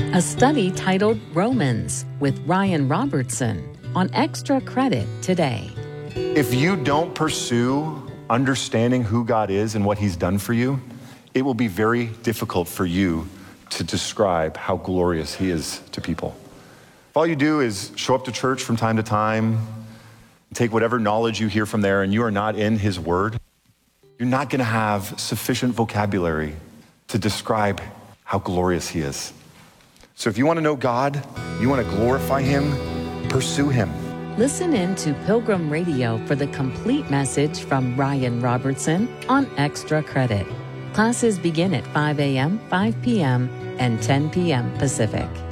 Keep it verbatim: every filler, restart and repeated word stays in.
A study titled Romans with Ryan Robertson on Extra Credit today. If you don't pursue understanding who God is and what he's done for you, it will be very difficult for you to describe how glorious he is to people. If all you do is show up to church from time to time, take whatever knowledge you hear from there, and you are not in his word, you're not gonna have sufficient vocabulary to describe how glorious he is. So if you wanna know God, you wanna glorify him, pursue him. Listen in to Pilgrim Radio for the complete message from Ryan Robertson on Extra Credit. Classes begin at five a.m., five p.m., and ten p.m. Pacific.